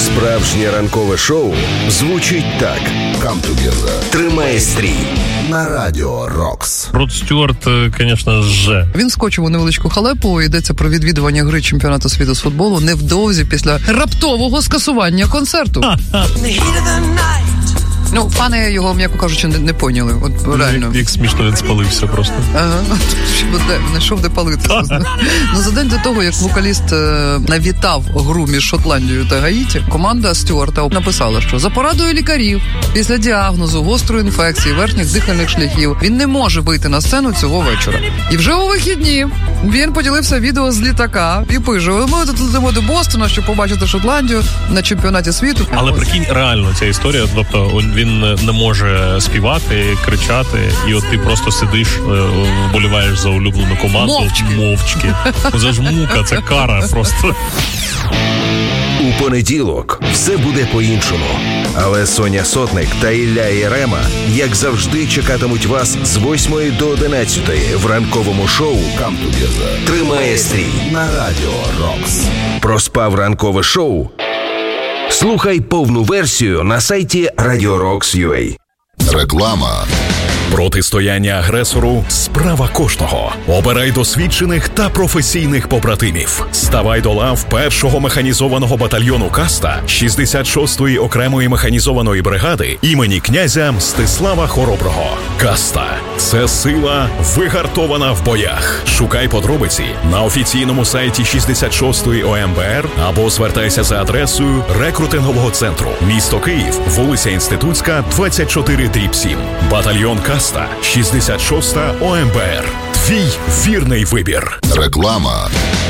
Справжнє ранкове шоу звучить так. Come together. Тримає стрій на Радіо Рокс. Род Стюарт, звісно, Він скочив у невеличку халепу. Йдеться про відвідування гри чемпіонату світу з футболу невдовзі після раптового скасування концерту. Фани його, м'яко кажучи, не поняли. От реально. Як смішно він спалився просто. Ага. Знайшов де палитися. За день до того, як вокаліст навітав гру між Шотландією та Гаїті, команда Стюарта написала, що за порадою лікарів, після діагнозу гострої інфекції верхніх дихальних шляхів, він не може вийти на сцену цього вечора. І вже у вихідні він поділився відео з літака і пише: ми тут летимо до Бостона, щоб побачити Шотландію на чемпіонаті світу. Але прикинь, реально ця історія, тобто він не може співати, кричати, і от ти просто сидиш, вболіваєш за улюблену команду мовчки. Це ж мука, це кара просто. У понеділок все буде по-іншому. Але Соня Сотник та Ілля Єрема, як завжди, чекатимуть вас з 8 до 11 в ранковому шоу «Come together». Тримає стрій на Радіо Рокс. Проспав ранкове шоу? Слухай повну версію на сайті Radio Rocks.ua. Реклама. Протистояння агресору – справа кожного. Обирай досвідчених та професійних побратимів. Ставай до лав 1-го механізованого батальйону «Каста» 66-ї окремої механізованої бригади імені князя Мстислава Хороброго. «Каста» – це сила, вигартована в боях. Шукай подробиці на офіційному сайті 66-ї ОМБР або звертайся за адресою рекрутингового центру. Місто Київ, вулиця Інститутська, 24/7. Батальйон «Каста», 66-та ОМБР. Твій вірний вибір. Реклама.